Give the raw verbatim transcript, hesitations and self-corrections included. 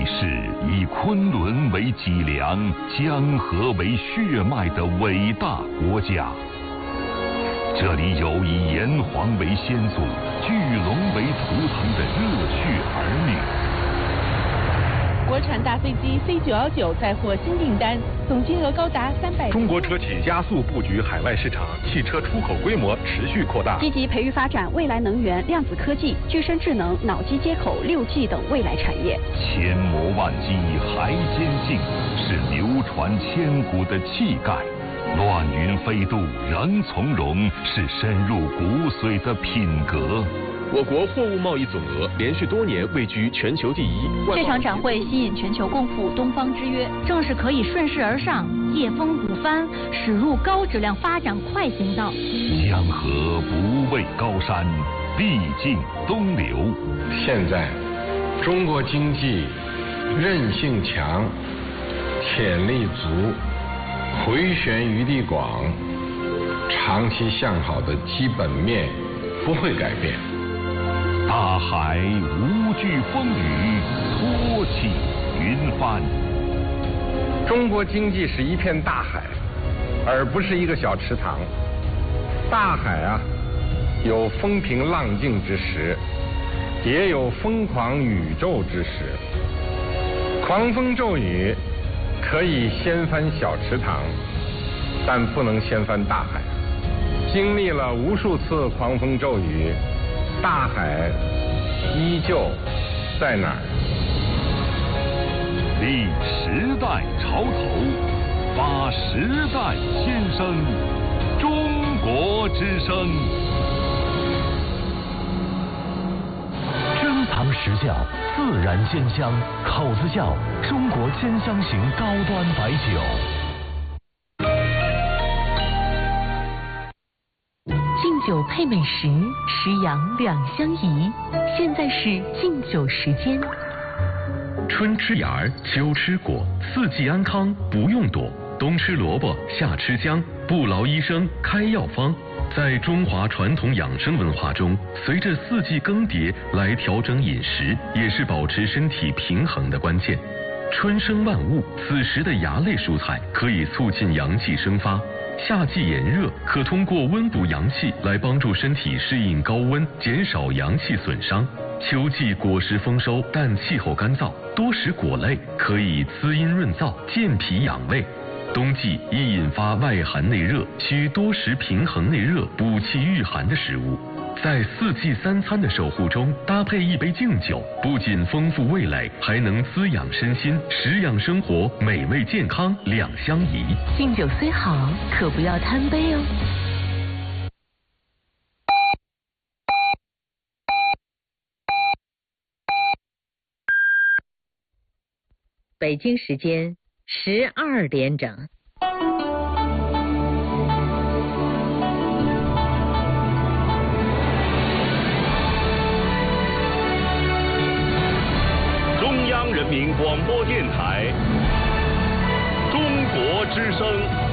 是以昆仑为脊梁、江河为血脉的伟大国家。这里有以炎黄为先祖、巨龙为图腾的热血儿女。 国产大飞机 C 九一九再获新订单，总金额高达三百。 中国车企加速布局海外市场，汽车出口规模持续扩大。 积极培育发展未来能源、量子科技、具身智能、脑机接口、六 G 等未来产业。 千磨万击还坚劲，是流传千古的气概。乱云飞渡仍从容，是深入骨髓的品格。 我国货物贸易总额连续多年位居全球第一。 这场展会吸引全球共赴东方之约，正是可以顺势而上、借风鼓帆，驶入高质量发展快行道。 江河不畏高山，必尽东流。 现在，中国经济韧性强，潜力足，回旋余地广，长期向好的基本面不会改变。 大海无惧风雨，托起云帆。 中国经济是一片大海，而不是一个小池塘。大海啊，有风平浪静之时，也有疯狂宇宙之时。狂风骤雨可以掀翻小池塘，但不能掀翻大海。经历了无数次狂风骤雨，大海依旧在哪儿？ 立时代潮头，发时代先声，中国之声。 珍藏实窖，自然鲜香，口子窖中国鲜香型高端白酒。 敬酒配美食，食养两相宜。现在是敬酒时间。 春吃芽儿，秋吃果，四季安康不用躲。冬吃萝卜，夏吃姜，不劳医生开药方。在中华传统养生文化中，随着四季更迭来调整饮食，也是保持身体平衡的关键。春生万物，此时的芽类蔬菜可以促进阳气生发。夏季炎热，可通过温补阳气来帮助身体适应高温，减少阳气损伤。秋季果实丰收，但气候干燥，多食果类可以滋阴润燥、健脾养胃。冬季易引发外寒内热，需多食平衡内热、补气御寒的食物。在四季三餐的守护中，搭配一杯敬酒，不仅丰富味蕾，还能滋养身心，食养生活，美味健康两相宜。 敬酒虽好，可不要贪杯哦。 北京时间十二点整。 中央人民广播电台，中国之声。